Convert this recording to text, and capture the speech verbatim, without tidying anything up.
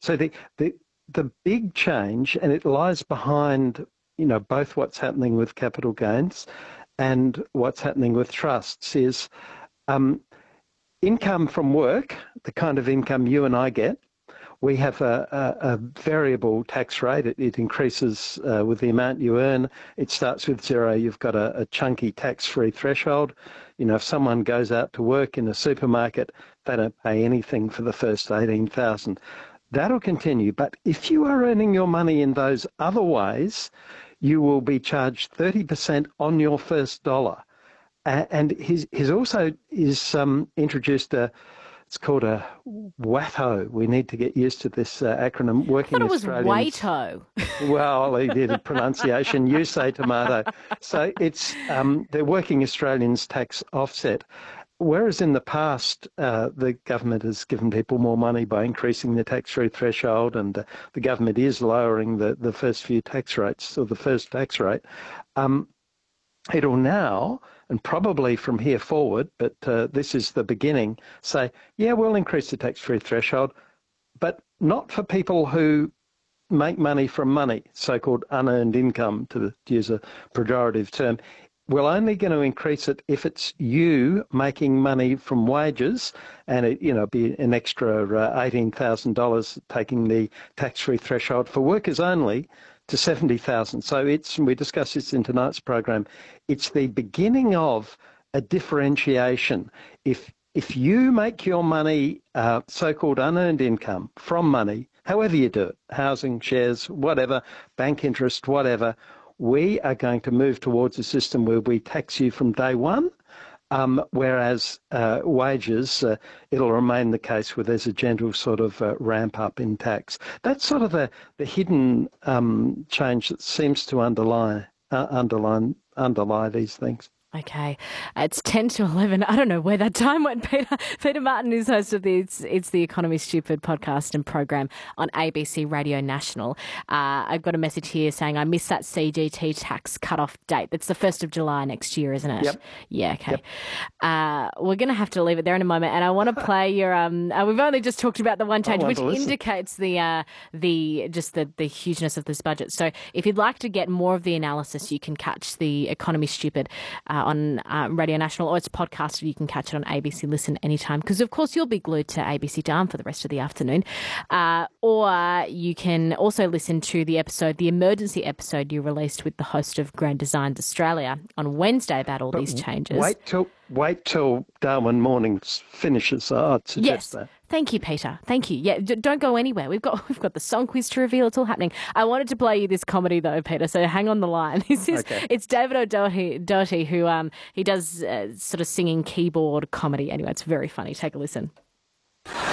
So the, the the big change, and it lies behind, you know, both what's happening with capital gains and what's happening with trusts, is um, income from work, the kind of income you and I get. We have a, a, a variable tax rate. It, it increases uh, with the amount you earn. It starts with zero. You've got a, a chunky tax-free threshold. You know, if someone goes out to work in a supermarket, they don't pay anything for the first eighteen thousand dollars. That'll continue. But if you are earning your money in those other ways, you will be charged thirty percent on your first dollar. And he's, he's also is um, introduced a, it's called a W A T O. We need to get used to this uh, acronym. Working I thought it was Australians. WATO. Well, he did a pronunciation. You say tomato. So it's um, the Working Australians tax offset. Whereas in the past, uh, the government has given people more money by increasing the tax-free threshold, and uh, the government is lowering the, the first few tax rates, or the first tax rate. Um, it'll now, and probably from here forward, but uh, this is the beginning, say, yeah, we'll increase the tax-free threshold, but not for people who make money from money, so-called unearned income, to use a pejorative term. We're only going to increase it if it's you making money from wages, and it, you know, be an extra uh, eighteen thousand dollars, taking the tax-free threshold for workers only to seventy thousand dollars. So it's, and we discussed this in tonight's program, it's the beginning of a differentiation. If if you make your money, uh, so-called unearned income from money, however you do it, housing, shares, whatever, bank interest, whatever, we are going to move towards a system where we tax you from day one, um, whereas uh, wages, uh, it'll remain the case where there's a gentle sort of uh, ramp up in tax. That's sort of the, the hidden um, change that seems to underlie, uh, underline, underlie these things. Okay, it's ten to eleven. I don't know where that time went, Peter. Peter Martin is host of the It's, it's the Economy Stupid podcast and program on A B C Radio National. Uh, I've got a message here saying I missed that C G T tax cut-off date. That's the first of July next year, isn't it? Yep. Yeah, okay. Yep. Uh, we're going to have to leave it there in a moment, and I want to play your... Um, uh, we've only just talked about the one change, which indicates the uh, the just the, the hugeness of this budget. So if you'd like to get more of the analysis, you can catch the Economy Stupid uh, on uh, Radio National, or it's podcasted. You can catch it on A B C Listen anytime, because of course you'll be glued to A B C Darm for the rest of the afternoon. Uh, or you can also listen to the episode, the emergency episode you released with the host of Grand Designs Australia on Wednesday about all but these changes. Wait till wait till Darwin Mornings finishes. I'd suggest yes. that. Thank you, Peter. Thank you. Yeah, d- don't go anywhere. We've got we've got the song quiz to reveal. It's all happening. I wanted to play you this comedy though, Peter. So hang on the line. This is okay. It's David O'Doherty, Doherty, who um he does uh, sort of singing keyboard comedy. Anyway, it's very funny. Take a listen.